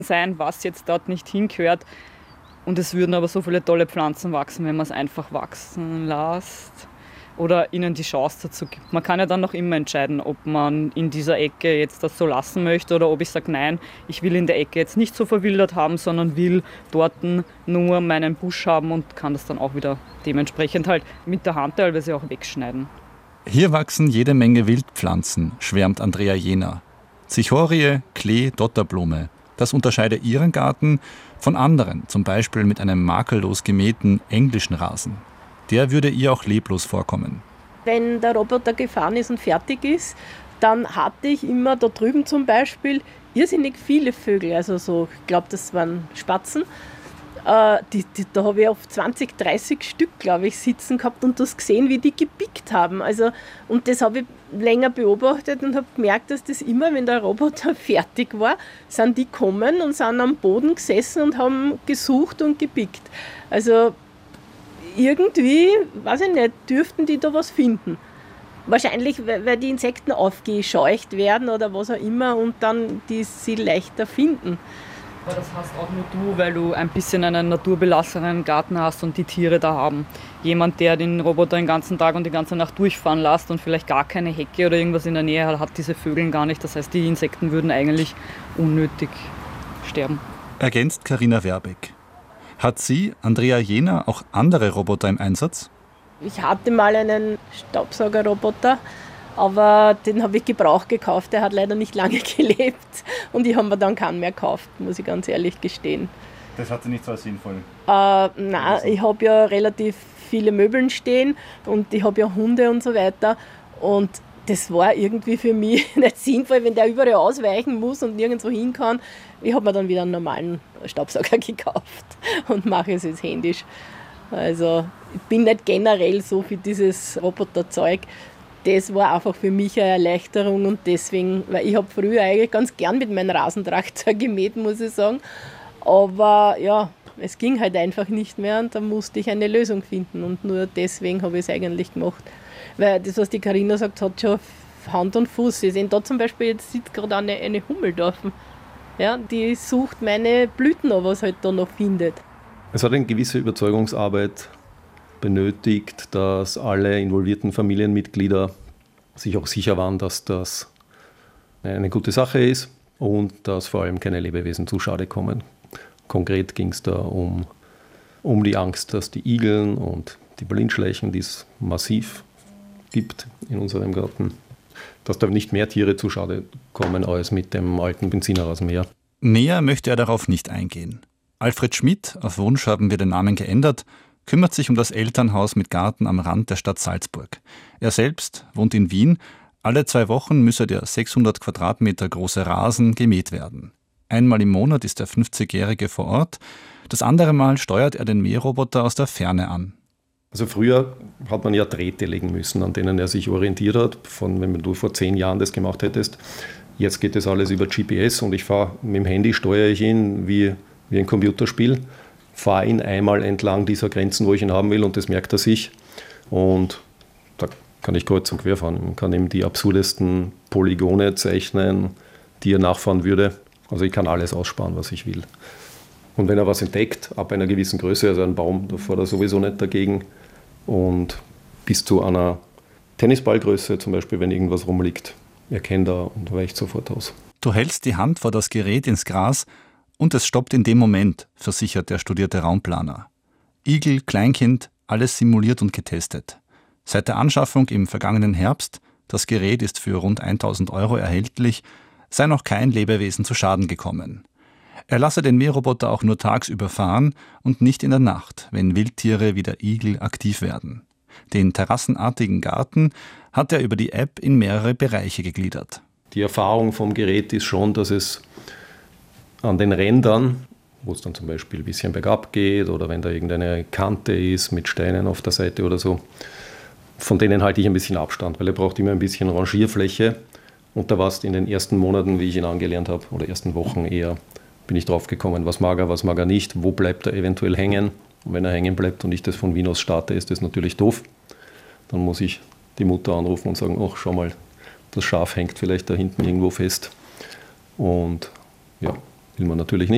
sein, was jetzt dort nicht hingehört. Und es würden aber so viele tolle Pflanzen wachsen, wenn man es einfach wachsen lässt oder ihnen die Chance dazu gibt. Man kann ja dann noch immer entscheiden, ob man in dieser Ecke jetzt das so lassen möchte oder ob ich sage, nein, ich will in der Ecke jetzt nicht so verwildert haben, sondern will dort nur meinen Busch haben und kann das dann auch wieder dementsprechend halt mit der Hand teilweise auch wegschneiden. Hier wachsen jede Menge Wildpflanzen, schwärmt Andrea Jehner. Cichorie, Klee, Dotterblume. Das unterscheide ihren Garten von anderen, zum Beispiel mit einem makellos gemähten englischen Rasen. Der würde ihr auch leblos vorkommen. Wenn der Roboter gefahren ist und fertig ist, dann hatte ich immer da drüben zum Beispiel irrsinnig viele Vögel. Also so, ich glaube, das waren Spatzen. Da habe ich auf 20, 30 Stück, glaube ich, sitzen gehabt und das gesehen, wie die gepickt haben. Also, und das habe ich länger beobachtet und habe gemerkt, dass das immer, wenn der Roboter fertig war, sind die gekommen und sind am Boden gesessen und haben gesucht und gepickt. Also irgendwie, weiß ich nicht, dürften die da was finden. Wahrscheinlich, weil die Insekten aufgescheucht werden oder was auch immer und dann die sie leichter finden. Aber das hast auch nur du, weil du ein bisschen einen naturbelassenen Garten hast und die Tiere da haben. Jemand, der den Roboter den ganzen Tag und die ganze Nacht durchfahren lässt und vielleicht gar keine Hecke oder irgendwas in der Nähe hat, hat diese Vögel gar nicht. Das heißt, die Insekten würden eigentlich unnötig sterben. Ergänzt Carina Werbeck. Hat sie, Andrea Jehner, auch andere Roboter im Einsatz? Ich hatte mal einen Staubsaugerroboter, aber den habe ich gebraucht gekauft. Der hat leider nicht lange gelebt und ich habe mir dann keinen mehr gekauft, muss ich ganz ehrlich gestehen. Das hat sie nicht so als sinnvoll? Nein, ich habe ja relativ viele Möbeln stehen und ich habe ja Hunde und so weiter. Und das war irgendwie für mich nicht sinnvoll, wenn der überall ausweichen muss und nirgendwo hin kann. Ich habe mir dann wieder einen normalen Staubsauger gekauft und mache es jetzt händisch. Also ich bin nicht generell so für dieses Roboterzeug. Das war einfach für mich eine Erleichterung und deswegen, weil ich habe früher eigentlich ganz gern mit meinem Rasentraktor gemäht, muss ich sagen. Aber ja, es ging halt einfach nicht mehr und da musste ich eine Lösung finden und nur deswegen habe ich es eigentlich gemacht. Weil das, was die Carina sagt, hat schon Hand und Fuß. Sie sehen da zum Beispiel, jetzt sitzt gerade eine Hummel da. Ja, die sucht meine Blüten an, was halt da noch findet. Es hat eine gewisse Überzeugungsarbeit benötigt, dass alle involvierten Familienmitglieder sich auch sicher waren, dass das eine gute Sache ist und dass vor allem keine Lebewesen zu Schade kommen. Konkret ging es da um die Angst, dass die Igeln und die Blindschleichen, die es massiv gibt in unserem Garten, dass da nicht mehr Tiere zu Schade kommen als mit dem alten Benzinerrasenmäher. Näher möchte er darauf nicht eingehen. Alfred Schmidt, auf Wunsch haben wir den Namen geändert, kümmert sich um das Elternhaus mit Garten am Rand der Stadt Salzburg. Er selbst wohnt in Wien. Alle 2 Wochen müsse der 600 Quadratmeter große Rasen gemäht werden. Einmal im Monat ist der 50-Jährige vor Ort. Das andere Mal steuert er den Mähroboter aus der Ferne an. Also früher hat man ja Drähte legen müssen, an denen er sich orientiert hat, wenn du vor 10 Jahren das gemacht hättest. Jetzt geht das alles über GPS und ich fahre mit dem Handy, steuere ich ihn wie ein Computerspiel, fahre ihn einmal entlang dieser Grenzen, wo ich ihn haben will und das merkt er sich. Und da kann ich kreuz und quer fahren. Man kann ihm die absurdesten Polygone zeichnen, die er nachfahren würde. Also ich kann alles aussparen, was ich will. Und wenn er was entdeckt, ab einer gewissen Größe, also ein Baum, da fährt er sowieso nicht dagegen. Und bis zu einer Tennisballgröße, zum Beispiel, wenn irgendwas rumliegt, erkennt er und weicht sofort aus. Du hältst die Hand vor das Gerät ins Gras und es stoppt in dem Moment, versichert der studierte Raumplaner. Igel, Kleinkind, alles simuliert und getestet. Seit der Anschaffung im vergangenen Herbst, das Gerät ist für rund 1.000 € erhältlich, sei noch kein Lebewesen zu Schaden gekommen. Er lasse den Mähroboter auch nur tagsüber fahren und nicht in der Nacht, wenn Wildtiere wie der Igel aktiv werden. Den terrassenartigen Garten hat er über die App in mehrere Bereiche gegliedert. Die Erfahrung vom Gerät ist schon, dass es an den Rändern, wo es dann zum Beispiel ein bisschen bergab geht oder wenn da irgendeine Kante ist mit Steinen auf der Seite oder so, von denen halte ich ein bisschen Abstand, weil er braucht immer ein bisschen Rangierfläche. Und da war es in den ersten Monaten, wie ich ihn angelernt habe, oder ersten Wochen eher, bin ich drauf gekommen, was mag er nicht, wo bleibt er eventuell hängen. Und wenn er hängen bleibt und ich das von Wien aus starte, ist das natürlich doof. Dann muss ich die Mutter anrufen und sagen, ach, schau mal, das Schaf hängt vielleicht da hinten irgendwo fest. Und ja, will man natürlich nicht.